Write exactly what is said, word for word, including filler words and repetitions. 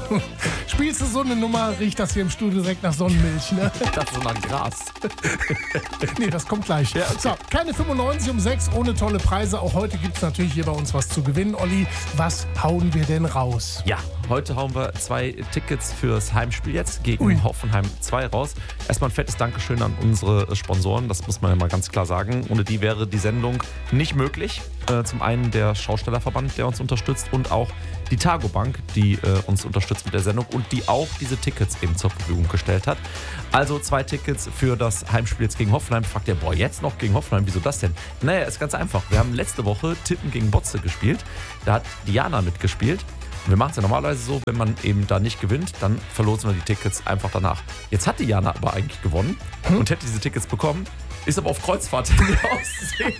Spielst du so eine Nummer, riecht das hier im Studio direkt nach Sonnenmilch, ne? Das ist so nach Gras. Nee, das kommt gleich. Ja, okay. So, keine fünfundneunzig um sechs, ohne tolle Preise. Auch heute gibt es natürlich hier bei uns was zu gewinnen. Olli, was hauen wir denn raus? Ja, heute hauen wir zwei Tickets fürs Heimspiel jetzt gegen Ui. Hoffenheim zwei raus. Erstmal ein fettes Dankeschön an unsere Sponsoren, das muss man ja mal ganz klar sagen. Ohne die wäre die Sendung nicht möglich. Äh, zum einen der Schaustellerverband, der uns unterstützt, und auch die Targo Bank, die äh, uns unterstützt mit der Sendung und die auch diese Tickets eben zur Verfügung gestellt hat. Also zwei Tickets für das Heimspiel jetzt gegen Hoffenheim. Fragt ihr, boah, jetzt noch gegen Hoffenheim, wieso das denn? Naja, ist ganz einfach. Wir haben letzte Woche Tippen gegen Botze gespielt. Da hat Diana mitgespielt. Wir machen es ja normalerweise so, wenn man eben da nicht gewinnt, dann verlosen wir die Tickets einfach danach. Jetzt hat Diana aber eigentlich gewonnen und hätte diese Tickets bekommen, ist aber auf Kreuzfahrt in die Ostsee.